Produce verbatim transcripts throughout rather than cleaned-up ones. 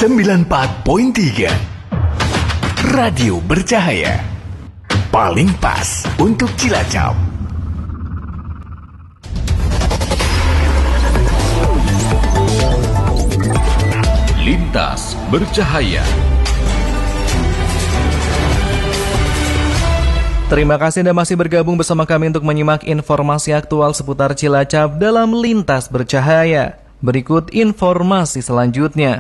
sembilan puluh empat koma tiga Radio Bercahaya, paling pas untuk Cilacap. Lintas Bercahaya. Terima kasih Anda masih bergabung bersama kami untuk menyimak informasi aktual seputar Cilacap dalam Lintas Bercahaya. Berikut informasi selanjutnya.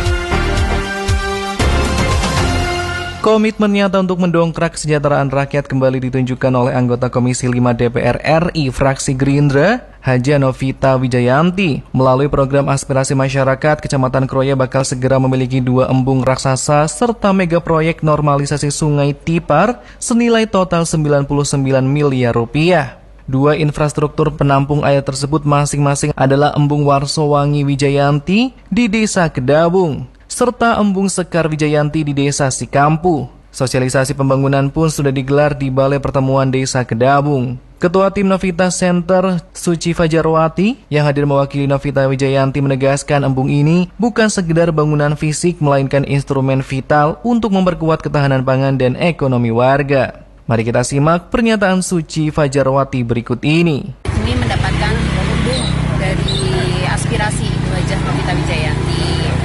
Komitmen nyata untuk mendongkrak kesejahteraan rakyat kembali ditunjukkan oleh anggota Komisi lima D P R R I fraksi Gerindra, Haja Novita Wijayanti. Melalui program aspirasi masyarakat, Kecamatan Kroya bakal segera memiliki dua embung raksasa serta mega proyek normalisasi Sungai Tipar senilai total sembilan puluh sembilan miliar rupiah. Dua infrastruktur penampung air tersebut masing-masing adalah embung Warsowangi Wijayanti di Desa Kedawung serta embung Sekar Wijayanti di Desa Sikampu. Sosialisasi pembangunan pun sudah digelar di Balai Pertemuan Desa Kedawung. Ketua Tim Novita Center Suci Fajarwati yang hadir mewakili Novita Wijayanti menegaskan embung ini bukan sekedar bangunan fisik melainkan instrumen vital untuk memperkuat ketahanan pangan dan ekonomi warga. Mari kita simak pernyataan Suci Fajarwati berikut ini. Ini mendapatkan embung dari aspirasi Ibu Hajah Novita Wijayanti.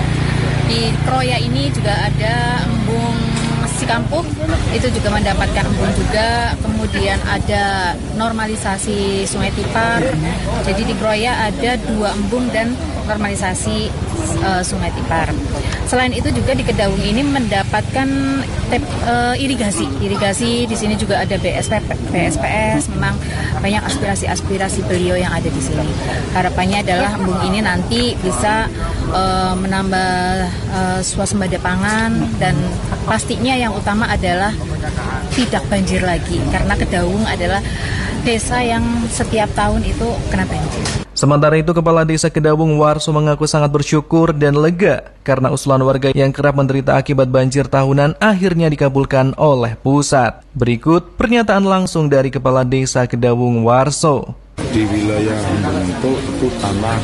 Di Kroya ini juga ada embung Sikampuh, itu juga mendapatkan embung juga. Kemudian ada normalisasi Sungai Tipar. Jadi di Kroya ada dua embung dan normalisasi uh, Sungai Tipar. Selain itu juga di Kedawung ini mendapatkan tep, uh, irigasi. Irigasi di sini juga ada B S P, B S P S. Memang banyak aspirasi-aspirasi beliau yang ada di sini. Harapannya adalah embung ini nanti bisa uh, menambah uh, swasembada pangan dan pastinya yang utama adalah tidak banjir lagi karena Kedawung adalah desa yang setiap tahun itu kena banjir. Sementara itu, Kepala Desa Kedawung Warso mengaku sangat bersyukur dan lega karena usulan warga yang kerap menderita akibat banjir tahunan akhirnya dikabulkan oleh pusat. Berikut pernyataan langsung dari Kepala Desa Kedawung Warso. Di wilayah Embung itu, itu tanah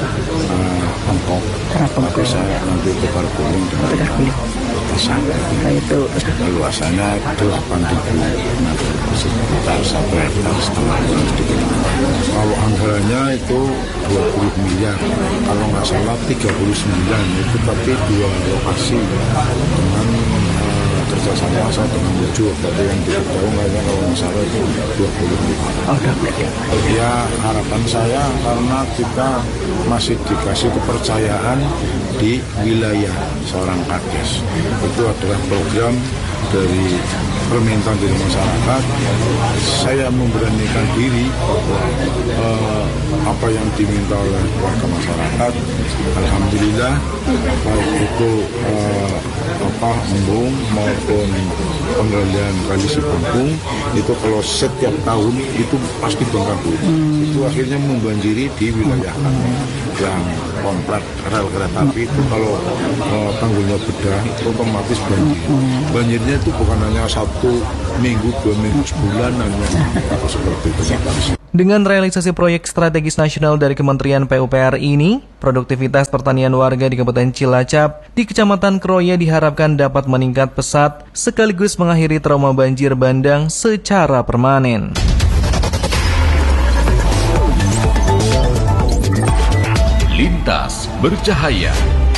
uh, angkop, tapi saya nanti tebar guling dengan petasan. Itu luasannya delapan ribu meter sekitar satu hektar setengah sedikit. Kalau anggarannya itu dua puluh miliar, kalau nggak salah tiga puluh sembilan itu, tapi dua lokasi dengan uh, kerjasama saya dengan Wujuh, tapi yang di Kedawung kayaknya kalau nggak salah itu dua puluh miliar. Oh, dapat ya? Ya, harapan saya karena kita masih dikasih kepercayaan di wilayah seorang Kades. Itu adalah program dari permintaan dari masyarakat. Saya memberanikan diri bahwa eh, apa yang diminta oleh warga masyarakat, alhamdulillah, baik itu eh, apa embung maupun penggalian kali Sikampuh itu kalau setiap tahun itu pasti bongkar dulu. Hmm. Itu akhirnya membanjiri di wilayah kami yang komplek rel kereta api itu kalau eh, tanggulnya bedah otomatis banjir. Banjirnya itu bukan hanya satu minggu, dua minggu, sebulan hanya seperti itu. Dengan realisasi proyek strategis nasional dari Kementerian P U P R ini, produktivitas pertanian warga di Kabupaten Cilacap di Kecamatan Kroya diharapkan dapat meningkat pesat sekaligus mengakhiri trauma banjir bandang secara permanen. Lintas Bercahaya.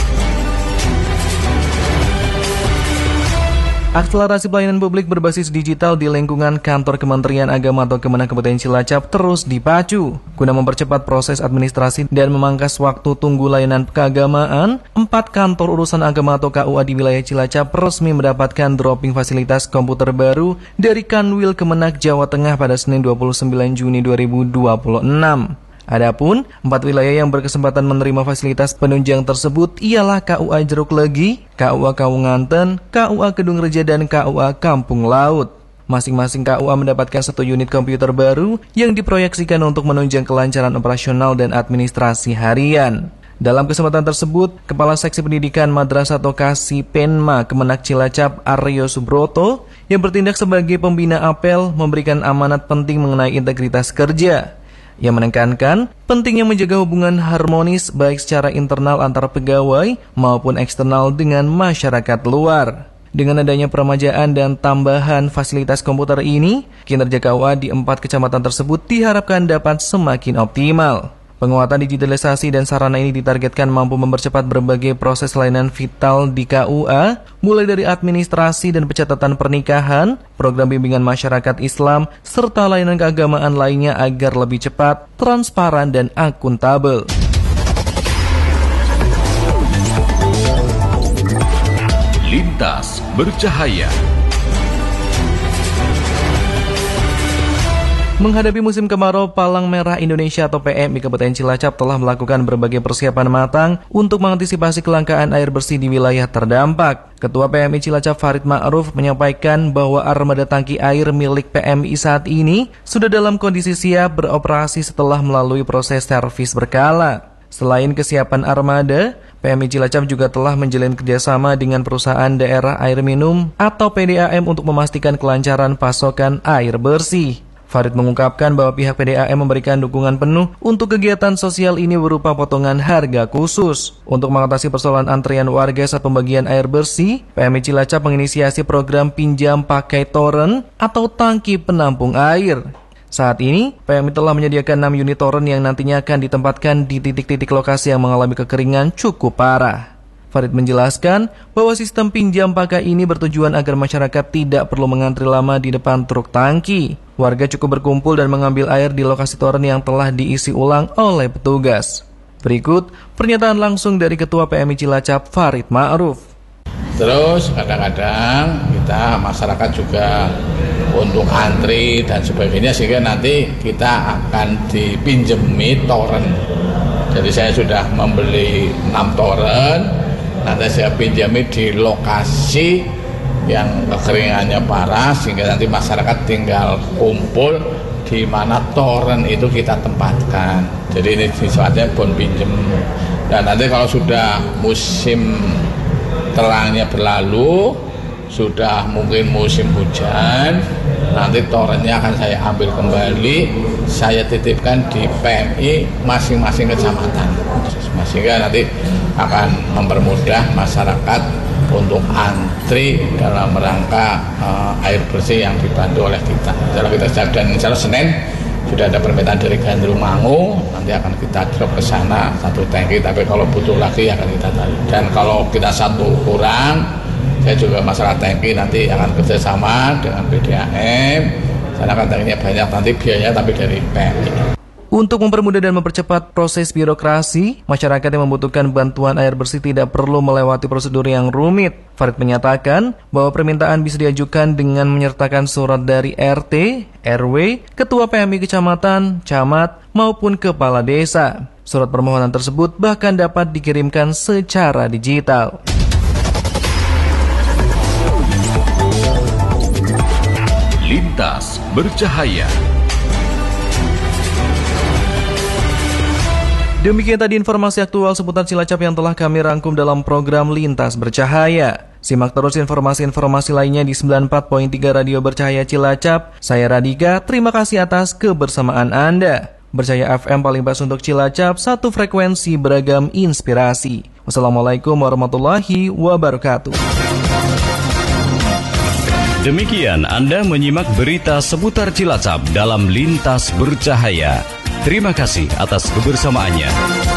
Akselerasi pelayanan publik berbasis digital di lingkungan kantor Kementerian Agama atau Kemenak Kabupaten Cilacap terus dipacu. Guna mempercepat proses administrasi dan memangkas waktu tunggu layanan keagamaan, empat kantor urusan agama atau K U A di wilayah Cilacap resmi mendapatkan dropping fasilitas komputer baru dari Kanwil Kemenak Jawa Tengah pada Senin dua puluh sembilan Juni dua ribu dua puluh enam. Adapun empat wilayah yang berkesempatan menerima fasilitas penunjang tersebut ialah K U A Jeruk Legi, K U A Kawunganten, K U A Kedung Reja, dan K U A Kampung Laut. Masing-masing K U A mendapatkan satu unit komputer baru yang diproyeksikan untuk menunjang kelancaran operasional dan administrasi harian. Dalam kesempatan tersebut, Kepala Seksi Pendidikan Madrasah Tokasi Penma Kemenak Cilacap Aryo Subroto yang bertindak sebagai pembina apel memberikan amanat penting mengenai integritas kerja. Ia menekankan pentingnya menjaga hubungan harmonis baik secara internal antar pegawai maupun eksternal dengan masyarakat luar. Dengan adanya peremajaan dan tambahan fasilitas komputer ini, kinerja K U A di empat kecamatan tersebut diharapkan dapat semakin optimal. Penguatan digitalisasi dan sarana ini ditargetkan mampu mempercepat berbagai proses layanan vital di K U A, mulai dari administrasi dan pencatatan pernikahan, program bimbingan masyarakat Islam, serta layanan keagamaan lainnya agar lebih cepat, transparan, dan akuntabel. Lintas Bercahaya. Menghadapi musim kemarau, Palang Merah Indonesia atau P M I Kabupaten Cilacap telah melakukan berbagai persiapan matang untuk mengantisipasi kelangkaan air bersih di wilayah terdampak. Ketua P M I Cilacap Farid Ma'ruf menyampaikan bahwa armada tangki air milik P M I saat ini sudah dalam kondisi siap beroperasi setelah melalui proses servis berkala. Selain kesiapan armada, P M I Cilacap juga telah menjalin kerjasama dengan perusahaan daerah air minum atau P D A M untuk memastikan kelancaran pasokan air bersih. Farid mengungkapkan bahwa pihak P D A M memberikan dukungan penuh untuk kegiatan sosial ini berupa potongan harga khusus. Untuk mengatasi persoalan antrian warga saat pembagian air bersih, P M I Cilacap menginisiasi program pinjam pakai toren atau tangki penampung air. Saat ini, P M I telah menyediakan enam unit toren yang nantinya akan ditempatkan di titik-titik lokasi yang mengalami kekeringan cukup parah. Farid menjelaskan bahwa sistem pinjam pakai ini bertujuan agar masyarakat tidak perlu mengantri lama di depan truk tangki. Warga cukup berkumpul dan mengambil air di lokasi toren yang telah diisi ulang oleh petugas. Berikut pernyataan langsung dari Ketua P M I Cilacap Farid Ma'ruf. Terus kadang-kadang kita masyarakat juga untuk antri dan sebagainya, sehingga nanti kita akan dipinjemi toren. Jadi saya sudah membeli enam toren. Nanti saya pinjami di lokasi yang kekeringannya parah, sehingga nanti masyarakat tinggal kumpul di mana toren itu kita tempatkan. Jadi ini sifatnya bon pinjem. Dan nanti kalau sudah musim terangnya berlalu, sudah mungkin musim hujan, nanti torennya akan saya ambil kembali, saya titipkan di P M I masing-masing kecamatan, sehingga nanti akan mempermudah masyarakat untuk antri dalam rangka uh, air bersih yang dibantu oleh kita. Kalau kita dan insya Allah Senin sudah ada permintaan dari Gandrumangu, nanti akan kita drop ke sana satu tangki, tapi kalau butuh lagi akan kita tarik. Dan kalau kita satu kurang, saya juga masalah tangki nanti akan kerjasama dengan P D A M. Sana kan tangkinya banyak, nanti biayanya tapi dari P M I. Untuk mempermudah dan mempercepat proses birokrasi, masyarakat yang membutuhkan bantuan air bersih tidak perlu melewati prosedur yang rumit. Farid menyatakan bahwa permintaan bisa diajukan dengan menyertakan surat dari R T, R W, Ketua P M I Kecamatan, Camat, maupun Kepala Desa. Surat permohonan tersebut bahkan dapat dikirimkan secara digital. Lintas Bercahaya. Demikian tadi informasi aktual seputar Cilacap yang telah kami rangkum dalam program Lintas Bercahaya. Simak terus informasi-informasi lainnya di sembilan puluh empat koma tiga Radio Bercahaya Cilacap. Saya Radika, terima kasih atas kebersamaan Anda. Bercahaya F M paling pas untuk Cilacap, satu frekuensi beragam inspirasi. Wassalamualaikum warahmatullahi wabarakatuh. Demikian Anda menyimak berita seputar Cilacap dalam Lintas Bercahaya. Terima kasih atas kebersamaannya.